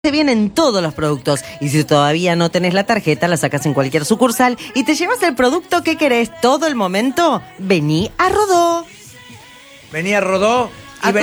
Vienen todos los productos y si todavía no tenés la tarjeta la sacas en cualquier sucursal y te llevas el producto que querés todo el momento. Vení a Rodó. Vení a Rodó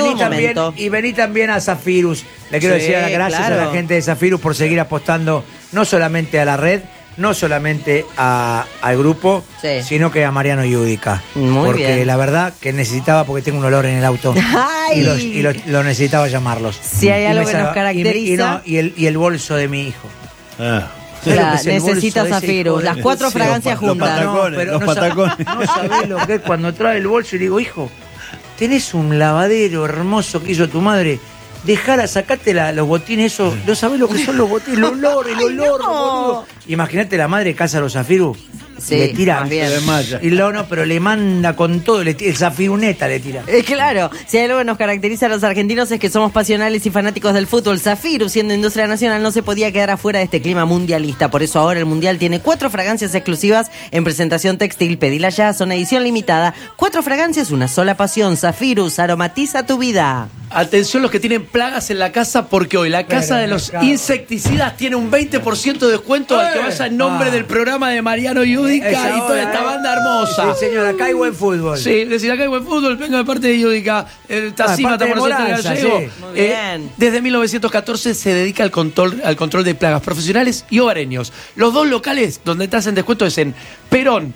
y vení también a Zafirus. Le quiero decir las gracias a la gente de Zafirus por seguir apostando no solamente a la red, no solamente al grupo, sino que a Mariano Yudica. Porque bien. La verdad que necesitaba, porque tengo un olor en el auto. Y lo necesitaba llamarlos. Si hay algo que nos caracteriza. Y el bolso de mi hijo. Necesita Zafirus, las 4 fragancias juntas. Los patacones. No sabés lo que es cuando trae el bolso y le digo, hijo, tenés un lavadero hermoso que hizo tu madre. Dejala, sacate los botines, eso. No sabés lo que son los botines, el olor, no. Imagínate la madre casa a los Zafirus. Sí, le tira y pero le manda con todo, el Zafiruneta le tira. Claro, si hay algo que nos caracteriza a los argentinos es que somos pasionales y fanáticos del fútbol. Zafirus, siendo industria nacional, no se podía quedar afuera de este clima mundialista. Por eso ahora el mundial tiene 4 fragancias exclusivas en presentación textil. Pedila ya, son edición limitada. 4 fragancias, una sola pasión. Zafirus, aromatiza tu vida. Atención los que tienen plagas en la casa, porque hoy la casa de los insecticidas tiene un 20% de descuento al que vaya en nombre del programa de Mariano Yudica y toda esta banda hermosa. Sí, señor, acá hay buen fútbol. Sí, decir acá hay buen fútbol, venga de parte de Yudica. Tacima, Gallego. Desde 1914 se dedica al control de plagas profesionales y hogareños. Los 2 locales donde te hacen descuento es en Perón,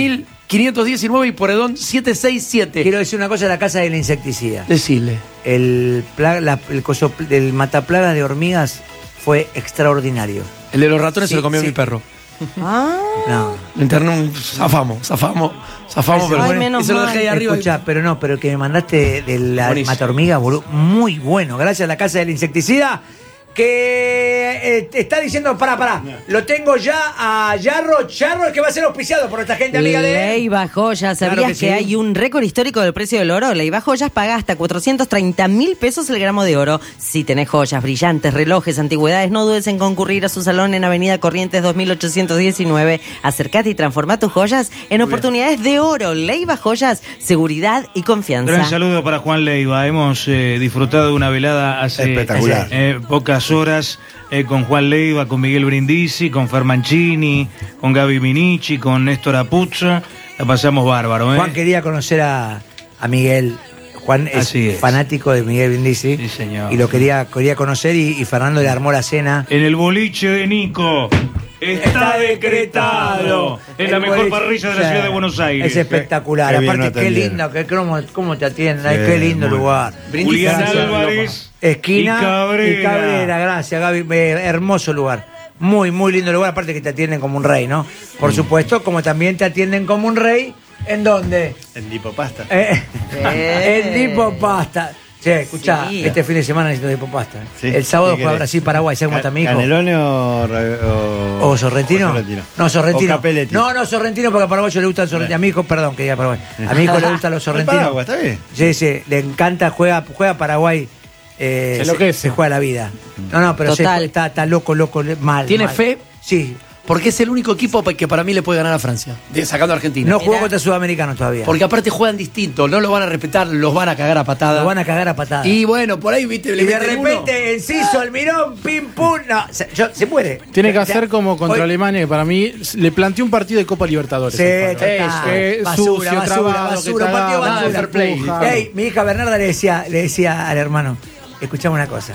1519 y Porredón 767. Quiero decir una cosa de la casa del insecticida. Decirle. El coso del mataplagas de hormigas fue extraordinario. El de los ratones se lo comió mi perro. No. Zafamos, pero bueno, y se lo dejé ahí arriba. Escuchá, pero que me mandaste de la mata hormiga, boludo, muy bueno. Gracias a la casa del insecticida. Que está diciendo, pará, lo tengo ya a Yarro el que va a ser auspiciado por esta gente amiga de Leiva Joyas. ¿Sabías que hay un récord histórico del precio del oro? Leiva Joyas paga hasta 430.000 pesos el gramo de oro. Si tenés joyas, brillantes, relojes, antigüedades, no dudes en concurrir a su salón en Avenida Corrientes 2819. Acercate y transforma tus joyas en oportunidades de oro. Leiva Joyas, seguridad y confianza. Gran saludo para Juan Leiva. Hemos disfrutado de una velada hace pocas horas con Juan Leiva, con Miguel Brindisi, con Fer Mancini, con Gaby Minichi, con Néstor Apuzza. La pasamos bárbaro. Juan quería conocer a Miguel. Juan es fanático de Miguel Brindisi. Sí, señor. Y lo quería conocer y Fernando le armó la cena. En el boliche de Nico. Está decretado. Es la mejor parrilla de la ciudad de Buenos Aires. Es espectacular. Aparte, qué lindo, cómo te atienden. Qué lindo lugar. Julián Álvarez. Esquina y Cabrera. Gracias, Gaby. Hermoso lugar. Muy, muy lindo lugar. Aparte que te atienden como un rey, ¿no? Por supuesto, como también te atienden como un rey. ¿En dónde? En Dipopasta. En Dipopasta. Che, escuchá, este fin de semana necesito Dipopasta. Sí. El sábado juega Brasil-Paraguay. ¿Sabes cómo está mi hijo? ¿Canelone o Sorrentino? No, Sorrentino. No, Sorrentino, porque a Paraguay le gusta el Sorrentino. A mi hijo, perdón, que diga Paraguay. A mi hijo le gustan los Sorrentinos. Paraguay, ¿está bien? Sí, le encanta, juega Paraguay. Se juega la vida. No, pero está loco, mal. ¿Tiene fe? Sí. Porque es el único equipo que para mí le puede ganar a Francia, sacando a Argentina. No jugó contra Sudamericanos todavía. Porque aparte juegan distinto, no lo van a respetar, los van a cagar a patadas. Y bueno, por ahí, viste, y de repente Enciso, Almirón, pim, pum. No, se muere. Tiene que hacer como contra Alemania, que para mí le planteó un partido de Copa Libertadores. Sí, basura, partido basura. Mi hija Bernarda le decía al hermano, escuchame una cosa.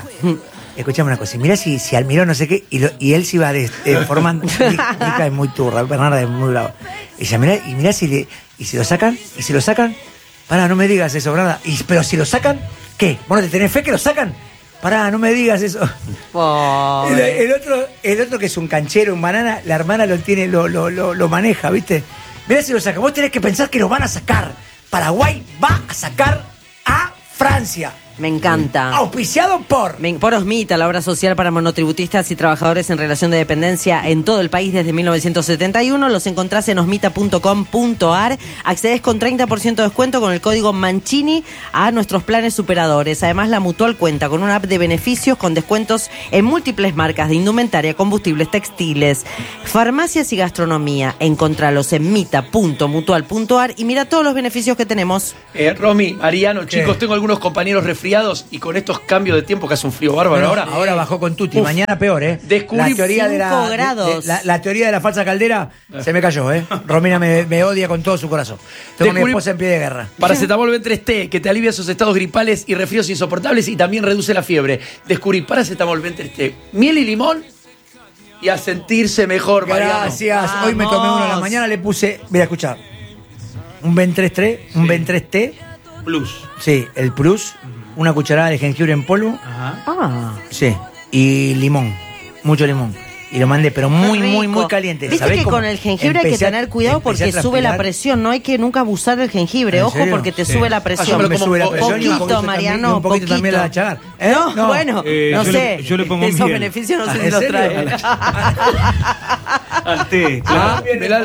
Y mirá si Almirón no sé qué, y él se iba formando. Mi hija es muy turra, Bernarda es muy brava. Y dice, mirá si lo sacan, pará, no me digas eso, Bernarda. Pero si lo sacan, ¿qué? ¿Vos no te tenés fe que lo sacan? Pará, no me digas eso. El otro que es un canchero, un banana, la hermana lo maneja, ¿viste? Mirá si lo sacan, vos tenés que pensar que lo van a sacar. Paraguay va a sacar a Francia. Me encanta. Auspiciado por Osmita, la obra social para monotributistas y trabajadores en relación de dependencia en todo el país desde 1971. Los encontrás en osmita.com.ar. Accedes con 30% de descuento con el código Mancini a nuestros planes superadores. Además, la Mutual cuenta con una app de beneficios con descuentos en múltiples marcas de indumentaria, combustibles, textiles, farmacias y gastronomía. Encontralos en mita.mutual.ar y mira todos los beneficios que tenemos. Romy, Mariano, chicos, tengo algunos compañeros resfriados resfriados y con estos cambios de tiempo que hace un frío bárbaro ahora bajó con Tuti, mañana peor, Descubrí la teoría 5 grados. La teoría de la falsa caldera se me cayó, Romina me odia con todo su corazón. Tengo a mi esposa en pie de guerra. Paracetamol B3T, que te alivia esos estados gripales y resfríos insoportables y también reduce la fiebre. Descubrí Paracetamol B3T, miel y limón y a sentirse mejor, Mariano. Gracias. Hoy me tomé uno en la mañana, le puse, mira, escuchá, un Ben3T, un Ben3T Plus. Sí, el Plus, una cucharada de jengibre en polvo. Ah. Sí, y limón, mucho limón. Y lo mandé, pero muy, muy, muy caliente. Viste que con el jengibre hay que tener cuidado porque sube la presión. No hay que nunca abusar del jengibre. Ojo, porque te sube la presión. Me sube la presión y un poquito, Mariano. Un poquito también la chagar. No, bueno, no sé. Yo le pongo esos beneficios no sé si los trae. Al té, claro.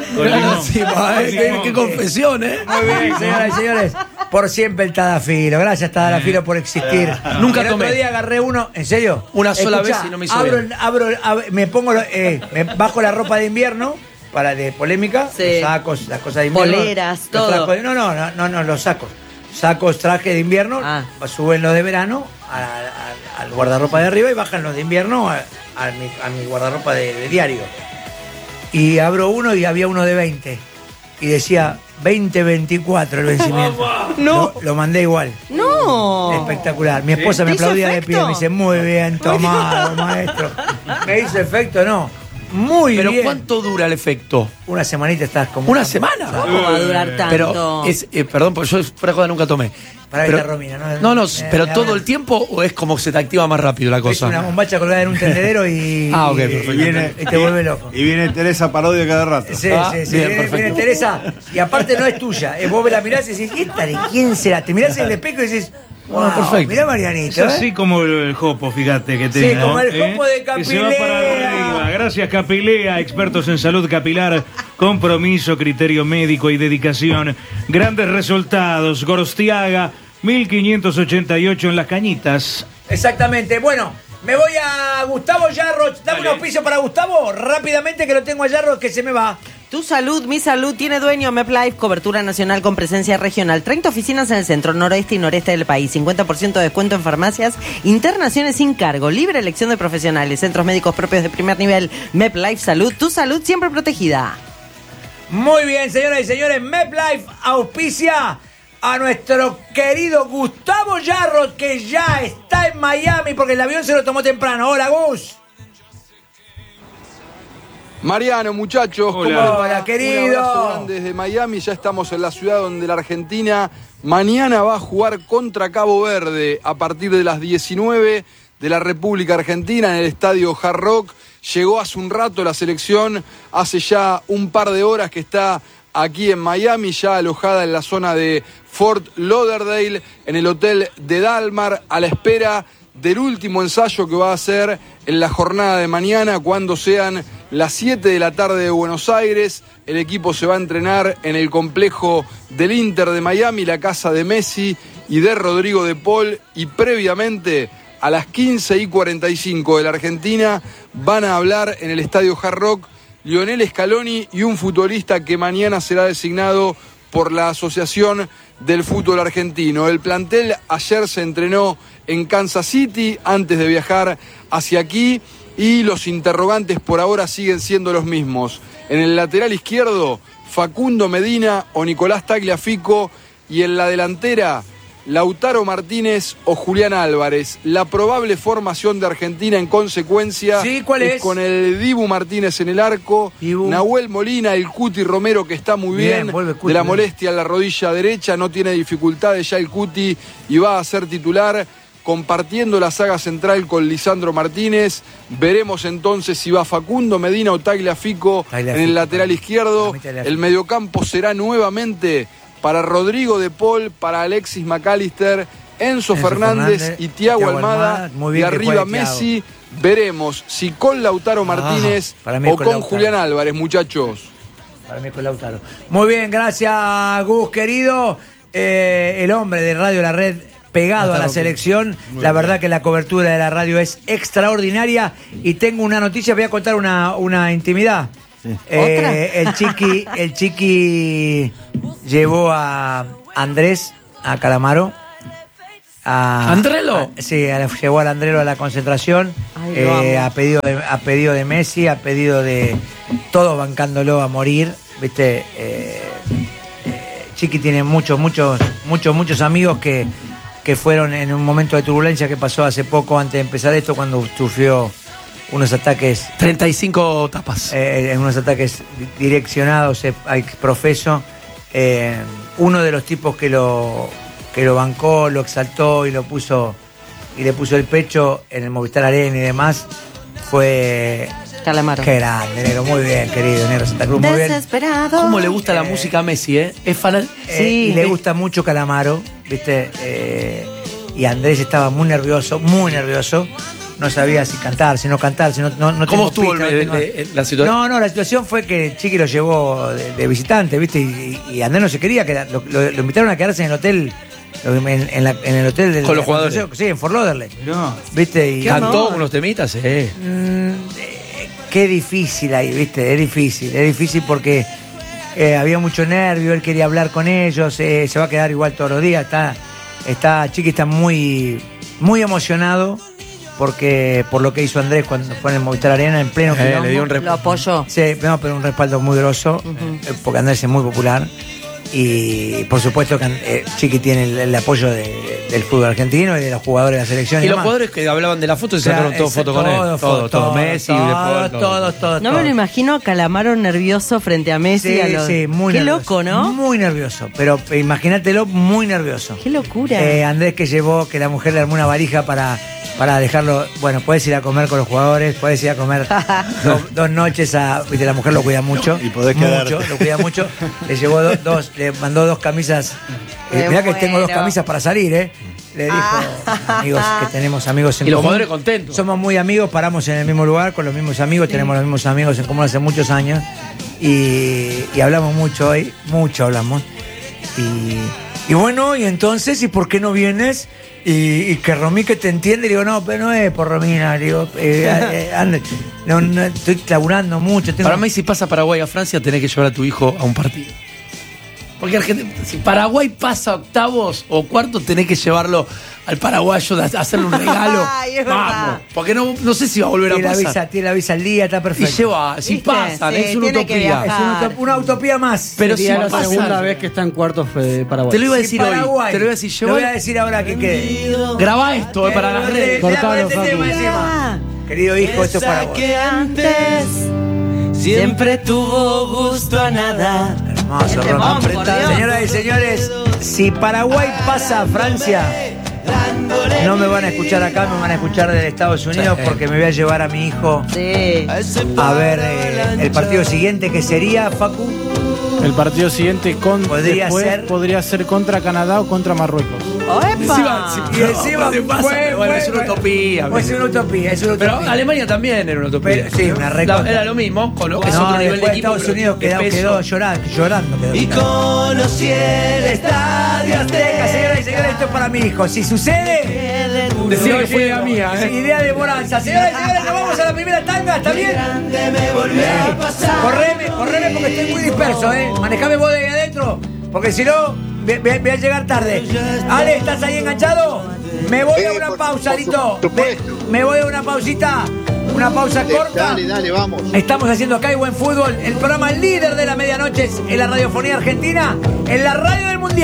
Qué confesión, Muy bien, señoras y señores. Por siempre el Tadafilo. Gracias, Tadafilo, por existir. Nunca el tomé. otro día agarré uno, ¿en serio? Una sola vez y no me hizo bien. Me pongo, me bajo la ropa de invierno, para de polémica, los sacos, las cosas de invierno. Poleras, todo. No, los sacos. Sacos, traje de invierno, suben los de verano al guardarropa de arriba y bajan los de invierno a mi guardarropa de diario. Y abro uno y había uno de 20. Y decía 2024 el vencimiento. No. Lo mandé igual. No. Espectacular. Mi esposa me aplaudía de pie, me dice, muy bien tomado, maestro. Me hizo efecto, no. Muy bien. ¿Pero cuánto dura el efecto? Una semanita estás como... ¿Una semana? ¿Cómo va a durar tanto? Pero perdón, porque yo fuera de joda nunca tomé. Para pero, esta Romina, ¿no? Pero todo el tiempo o es como se te activa más rápido la cosa. Es una bombacha colgada en un tendedero y... Ok, perfecto. Y te vuelve loco. Y viene Teresa Parodio cada rato. Sí. Bien, viene Teresa y aparte no es tuya. Vos la mirás y decís, ¿quién será? Te mirás en el espejo y decís... Wow, perfecto. Mirá Marianito. Es así como el Jopo, fíjate que tiene. Sí, como el Jopo de Capilea. Que se va para arriba. Gracias, Capilea, expertos en salud capilar, compromiso, criterio médico y dedicación. Grandes resultados. Gorostiaga, 1588 en Las Cañitas. Exactamente. Bueno, me voy a Gustavo Yarro. Dame un auspicio para Gustavo. Rápidamente que lo tengo a Yarro que se me va. Tu salud, mi salud, tiene dueño MepLife, cobertura nacional con presencia regional. 30 oficinas en el centro, noroeste y noreste del país. 50% de descuento en farmacias. Internaciones sin cargo. Libre elección de profesionales. Centros médicos propios de primer nivel. MepLife Salud. Tu salud siempre protegida. Muy bien, señoras y señores. MepLife auspicia a nuestro querido Gustavo Yarro, que ya está en Miami porque el avión se lo tomó temprano. Hola, Gus. Mariano, muchachos, hola, querido. Un abrazo grande desde Miami, ya estamos en la ciudad donde la Argentina mañana va a jugar contra Cabo Verde a partir de las 19 de la República Argentina en el estadio Hard Rock. Llegó hace un rato la selección, hace ya un par de horas que está aquí en Miami, ya alojada en la zona de Fort Lauderdale, en el hotel de Dalmar, a la espera del último ensayo que va a hacer en la jornada de mañana, cuando sean las 7 de la tarde de Buenos Aires. El equipo se va a entrenar en el complejo del Inter de Miami, la casa de Messi y de Rodrigo de Paul, y previamente a las 15:45 de la Argentina van a hablar en el estadio Hard Rock Lionel Scaloni y un futbolista que mañana será designado por la Asociación del Fútbol Argentino. El plantel ayer se entrenó en Kansas City antes de viajar hacia aquí y los interrogantes por ahora siguen siendo los mismos. En el lateral izquierdo, Facundo Medina o Nicolás Tagliafico, y en la delantera, Lautaro Martínez o Julián Álvarez. La probable formación de Argentina en consecuencia es con el Dibu Martínez en el arco, Nahuel Molina, el Cuti Romero, que está muy bien de la molestia en la rodilla derecha, no tiene dificultades ya el Cuti y va a ser titular, compartiendo la saga central con Lisandro Martínez. Veremos entonces si va Facundo Medina o Tagliafico en el lateral izquierdo. El mediocampo será nuevamente para Rodrigo de Paul, para Alexis McAllister, Enzo Fernández y Thiago Almada. Y arriba Messi. Veremos si con Lautaro Martínez o con Julián Álvarez, muchachos. Para mí con Lautaro. Muy bien, gracias, Gus, querido. El hombre de Radio La Red pegado a la selección. La verdad que la cobertura de la radio es extraordinaria. Y tengo una noticia, voy a contar una intimidad. Sí. El Chiqui llevó a Andrés, a Calamaro, ¿Andrelo? Sí, llevó al Andrelo a la concentración. A pedido de Messi, a pedido de todos bancándolo a morir. ¿Viste? Chiqui tiene muchos amigos que fueron en un momento de turbulencia que pasó hace poco, antes de empezar esto, cuando sufrió unos ataques. 35 tapas. Unos ataques direccionados a exprofeso. Uno de los tipos que lo bancó, lo exaltó y le puso el pecho en el Movistar Arena y demás fue Calamaro. Qué grande, Negro, muy bien, querido Negro Santa Cruz, muy bien. Desesperado. ¿Cómo le gusta la música a Messi, Es Sí, y le gusta mucho Calamaro, ¿viste? Y Andrés estaba muy nervioso, no sabía si cantar, si no cantar, si no ¿Cómo estuvo la situación? No, la situación fue que Chiqui lo llevó de visitante, ¿viste? Y Andrés no se quería quedar, lo invitaron a quedarse en el hotel. En el hotel del. Con los jugadores. Sí, en Fort Lauderdale. No. ¿Viste? Y cantó unos temitas, Qué difícil ahí, ¿viste? Es difícil porque había mucho nervio, él quería hablar con ellos, se va a quedar igual todos los días. Chiqui está muy, muy emocionado por lo que hizo Andrés cuando fue en el Movistar Arena en pleno quilombo. Le dio un lo apoyó. Sí, pero un respaldo muy grosso, porque Andrés es muy popular. Y por supuesto que Chiqui tiene el apoyo del fútbol argentino y de los jugadores de la selección. Y los jugadores que hablaban de la foto se sacaron todos fotos con él. Todos. Messi, todos. No me lo imagino a Calamaro nervioso frente a Messi. Sí, muy Qué nervioso. Loco, ¿no? Muy nervioso, pero imagínatelo muy nervioso. Qué locura. Andrés que la mujer le armó una valija para dejarlo, bueno, puedes ir a comer con los jugadores, puedes ir a comer dos noches ¿viste? La mujer lo cuida mucho. Y podés quedarte. Lo cuida mucho. Le llevó le mandó 2 camisas. Mirá que tengo 2 camisas para salir, Le dijo, amigos, que tenemos amigos en común. Y los jugadores contentos. Somos muy amigos, paramos en el mismo lugar con los mismos amigos, tenemos los mismos amigos en común hace muchos años. Y hablamos mucho hoy, mucho hablamos. Y bueno, y entonces, ¿y por qué no vienes? Y que Romí que te entiende, digo, no, pero no es por Romina, digo, no, estoy laburando mucho. Para mí, si pasa Paraguay a Francia, tenés que llevar a tu hijo a un partido. Porque si Paraguay pasa a octavos o cuartos, tenés que llevarlo al paraguayo, hacerle un regalo. Ay, es vamos, verdad. porque no sé si va a volver a pasar. Tiene la visa al día, está perfecto. Y lleva, si pasan, es una utopía. Es una utopía más. Pero si la segunda vez que está en cuartos de Paraguay. Te lo iba a decir Paraguay, hoy. Te lo iba a decir yo. Te voy a decir ahora que quede. Grabá esto para las redes. Cortalo, Querido hijo, esto es para vos. Que antes siempre tuvo gusto a nada. Hermoso, Román. Señoras y señores, si Paraguay pasa a Francia, no me van a escuchar acá, me van a escuchar de Estados Unidos porque me voy a llevar a mi hijo a ver el partido siguiente, que sería, Facu. El partido siguiente podría ser contra Canadá o contra Marruecos. Y encima es una utopía. Es una utopía. Pero Alemania también era una utopía. Sí, una récord. Era lo mismo, con es otro nivel de equipo. Estados Unidos quedó llorando. Y conocí el Estadio Azteca. Señoras y señores, esto es para mi hijo. Si sucede, decía que fue idea mía. Idea de Moranza. Señoras y señores, nos vamos a la primera tanga. ¿Está bien? Correme porque estoy muy disperso, Manejame vos de ahí adentro, porque si no, voy a llegar tarde. Ale, ¿estás ahí enganchado? Me voy a una pausa, Lito. Me voy a una pausita. Una pausa corta. Dale, vamos. Estamos haciendo acá Buen Fútbol, el programa líder de la medianoche en la radiofonía argentina, en la radio del Mundial.